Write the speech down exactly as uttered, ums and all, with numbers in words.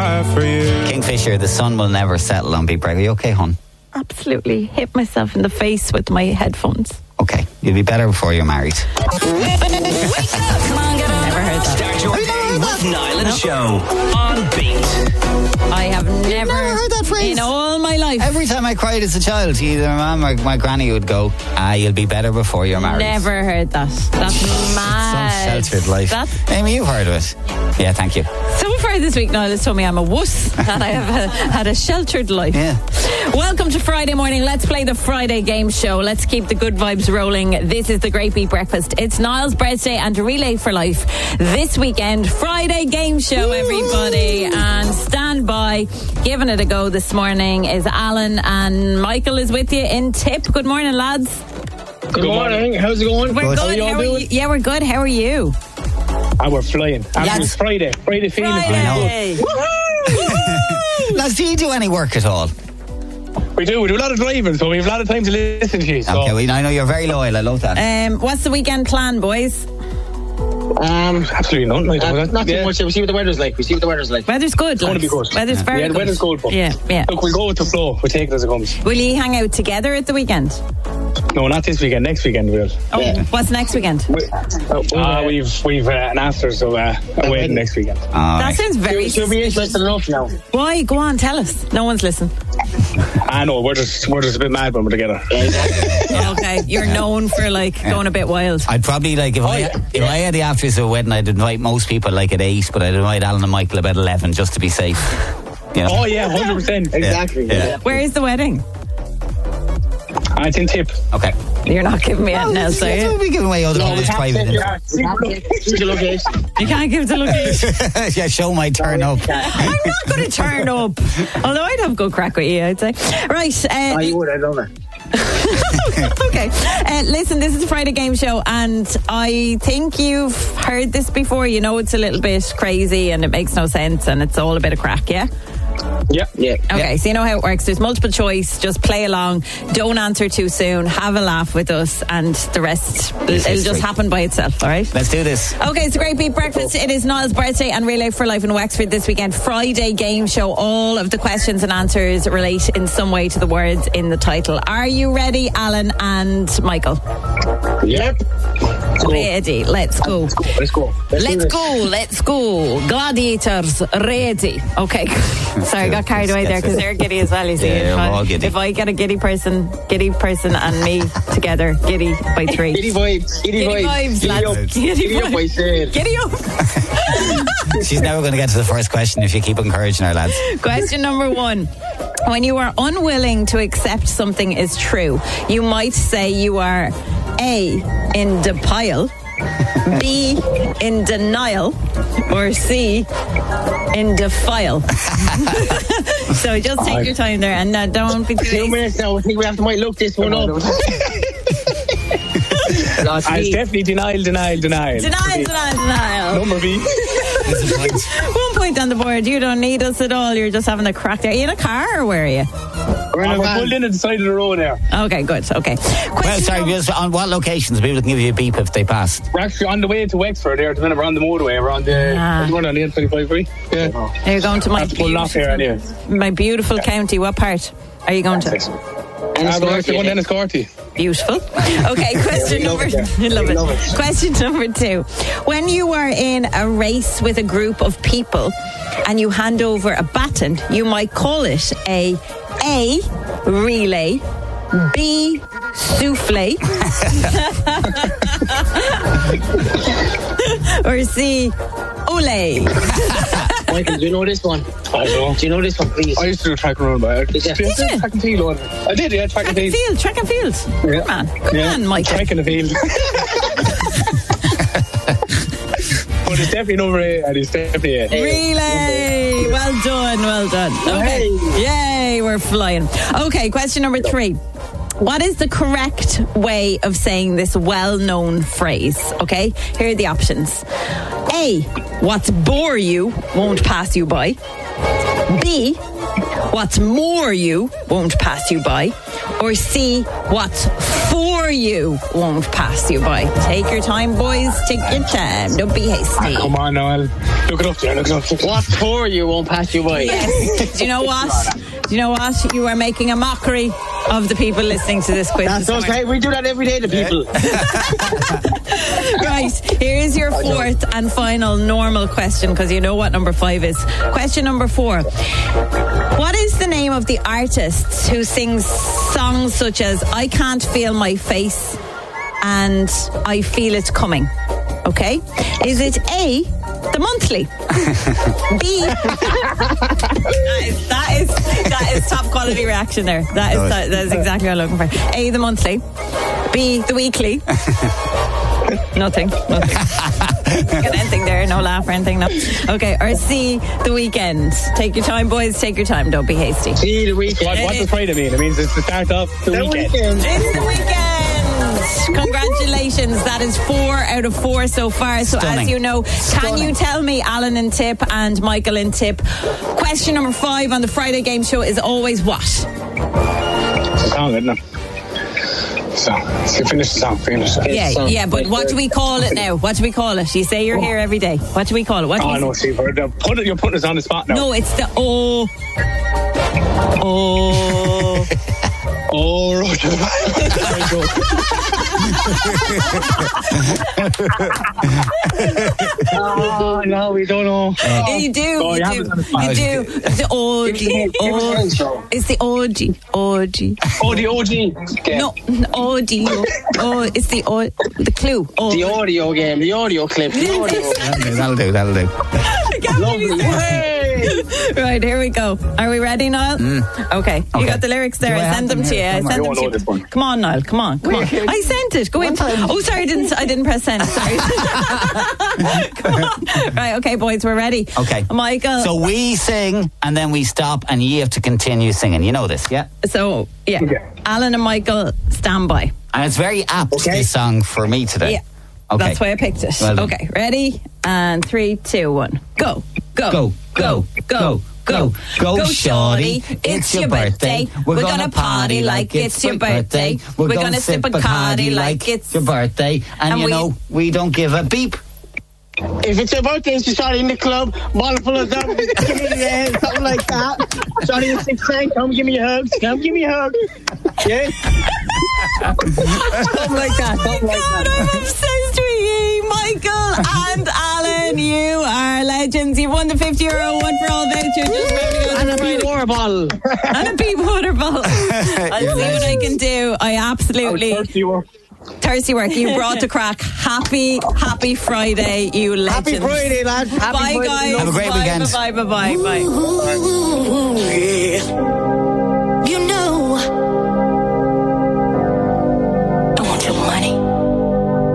die for you. Kingfisher, the sun will never settle on Beat Break. Are you okay, hon? Absolutely hit myself in the face with my headphones. Okay, you'll be better before you're married. Wake up! Come on, get on. Never heard that. Start your day with Niall and Show on Beat. I have never, never heard that phrase in all my life. Every time I cried as a child, either my mum or my granny would go, ah, you'll be better before you're married. Never heard that. That's mad. Some sheltered life. That's Amy, you've heard of it. Yeah, thank you. so far this week, Niall has told me I'm a wuss and I have a, had a sheltered life. Yeah. Welcome to Friday morning. Let's play the Friday game show. Let's keep the good vibes rolling. This is the Great Beat Breakfast. It's Niall's birthday and Relay for Life this weekend. Friday game show, everybody. And stand by. Giving it a go this morning is Alan, and Michael is with you in Tip. Good morning, lads. Good, good morning. morning. How's it going? We're good. good. How are you all How are doing? you? Yeah, we're good. How are you? Ah, we're flying. Yes. It's Friday. Friday feeling. Friday. Lads, do you do any work at all? We do. We do a lot of driving, so we have a lot of time to listen to you. So. Okay, well, I know you're very loyal. I love that. Um, what's the weekend plan, boys? Um, absolutely nothing. I Uh, don't not too yeah. much. We see what the weather's like. We see what the weather's like. Weather's good. It's going to be lads. good. Weather's yeah. very yeah, the good. weather's good, but yeah, yeah. look, we'll go with the flow. We'll take it as it comes. Will you hang out together at the weekend? No, not this weekend. Next weekend we'll. Oh, Yeah. what's next weekend? We, uh, we've we've uh, an after, so uh, away next weekend. All That right. sounds very. You'll be interested enough now. Why? Go on, tell us. No one's listening. I know we're just we're just a bit mad when we're together. Okay, you're known for like going a bit wild. I'd probably like if I yeah. if I had the afters of a wedding, I'd invite most people like at eight, but I'd invite Alan and Michael about eleven just to be safe. You know? Oh yeah, hundred percent. Exactly. Yeah. Yeah. Where is the wedding? I think Tip. Okay. You're not giving me anything else, are That's you? what we giving away other No, we people's can't private say info. you're- See the location. You can't give the location. Yeah, show my turn up. I'm not going to turn up. Although I'd have good crack with you, I'd say. Right. Uh, Oh, you would, I don't know. okay. Uh, listen, this is a Friday game show, and I think you've heard this before. You know, it's a little bit crazy and it makes no sense, and it's all a bit of crack, yeah? Yeah. Yeah. Okay, so you know how it works. There's multiple choice. Just play along. Don't answer too soon. Have a laugh with us, and the rest, it'll history. just happen by itself, all right? Let's do this. Okay, it's a Great Beat Breakfast. It is Niall's birthday and Relay for Life in Wexford this weekend. Friday game show. All of the questions and answers relate in some way to the words in the title. Are you ready, Alan and Michael? Yep. Ready. Let's go. Let's go. Let's, Let's go. Let's go. Gladiators, ready. Okay. Sorry, I got carried away there because they're giddy as well, you see. Yeah, if, we're I, all giddy. if I get a giddy person, giddy person and me together, giddy by three. Giddy vibes. Giddy, Giddy vibes, Giddy lads. up. Giddy Giddy up, I vibes. said. Giddy up. She's never going to get to the first question if you keep encouraging her, lads. Question number one. When you are unwilling to accept something is true, you might say you are A, in denial, B, in denial, or C, in defile. So just take your time there and uh, don't be too Two hasty. minutes now. I think we have to might look this one up. Last I week. definitely denial, denial, denial. Denial, denial, denial. Number B. One point on the board. You don't need us at all. You're just having a crack there. Are you in a car or where are you? We're in Oh, a we're van. pulled in at the side of the road there. Okay, good. Okay. Question Well, sorry, number- just on what locations? People can give you a beep if they pass. We're actually on the way to Wexford there. At the minute, we're on the motorway. We're on the. Ah. We're on the N twenty-five free. Yeah. You're going to my That's pulling off here anyway. my beautiful county. What part are you going to? Ah, we're actually going to Enniscorthy. Beautiful. Okay, question love number. it there. I love We it. love it. Question number two. When you are in a race with a group of people and you hand over a baton, you might call it a A, relay, B, souffle, or C, ole. Michael, do you know this one? I don't know. Do you know this one, please? I used to do track and run, but I Did you? Did you? track and field on. I did, yeah, track, Track and and field. field, track and field. Yeah. Good man, good Yeah. man, Michael. Track in the field. But it's definitely number eight, and it's definitely eight. Relay. Well done, well done. Okay. Yay, we're flying. Okay, question number three. What is the correct way of saying this well-known phrase? Okay, here are the options. A, what's bore you won't pass you by. B, what's more you won't pass you by. Or C, what's for you won't pass you by. Take your time, boys. Take your time. Don't be hasty. Come on, Noel. Look it up there. Look it up there. What's for you won't pass you by. Yes. Do you know what? Do you know what? You are making a mockery of the people listening to this quiz. That's this okay. We do that every day to people. Right, here's your fourth and final normal question, because you know what number five is. Question number four. What is the name of the artists who sings songs such as I Can't Feel My Face and I Feel It Coming? Okay. Is it A, The Monthly? B, that is, that is that is top quality reaction there. That is that, that is exactly what I'm looking for. A, The Monthly. B, The Weekly. Nothing. Nothing. Got anything there? No laugh or anything? No. Okay. Or C, The Weekend. Take your time, boys. Take your time. Don't be hasty. See the weekend. What, what does Friday mean? It means it's the start of the, The weekend. weekend. It's the weekend. Congratulations. That is four out of four so far. So Stunning. as you know, can you tell me, Alan in Tip and Michael in Tip, question number five on the Friday game show is always what? It's a song, isn't it? So, so finish the song. Finish the song. Yeah, song. yeah, but what do we call it now? What do we call it? You say you're here every day. What do we call it? What do Oh, we no, see, we're, they're put it, you're putting us on the spot now. No, it's the O. Oh. Oh, right. Very good. Oh, no, we don't know. You do, Oh, you you have do, it on the spot. you do. The orgy, orgy. It's the orgy, orgy. Oh, the O G. Okay. No, orgy. Oh, it's the o- the clue. Oh. The audio game, the audio clip, the audio. That'll do, that'll do. Lovely. Hey! Right, here we go. Are we ready, Niall? Mm. Okay. You Okay. got the lyrics there. Do I I have send them them to you. here? I Come send on. them I to don't know you. this one. Come on, Niall. Come on. Come on. I sent it. Go in. Oh, sorry. I didn't. I didn't press send. Sorry. Come on. Right. Okay, boys. We're ready. Okay. Michael. So we sing and then we stop and you have to continue singing. You know this, yeah? So yeah. Okay. Alan and Michael, stand by. And it's very apt, Okay. this song, for me today. Yeah. Okay. That's why I picked it. Well done. Okay. Ready? And three, two, one. Go. Go. Go, go, go, go, go, shorty. It's your birthday. We're gonna party like it's your birthday. We're gonna sip a Bacardi like it's your birthday. And, And you we- know, we don't give a beep. If it's your birthday and she's starting in the club, bottle full of something, give me your hand, something like that. Starting at six nine, come give me a hug, come give me a hug. Yeah? something like that, something like God, that. I'm obsessed with you, Michael and Alan. You are legends. You've won the fifty euro one for all voucher. Just remember to go to And a the big Friday- water bottle. and a peep water bottle. I'll see what I can do. I absolutely Thirsty work. thirsty work. You brought the crack. Happy, happy Friday, you legends. Happy Friday, lad. Happy Bye, Friday. guys. Have a great bye, weekend. Bye, bye, bye, bye.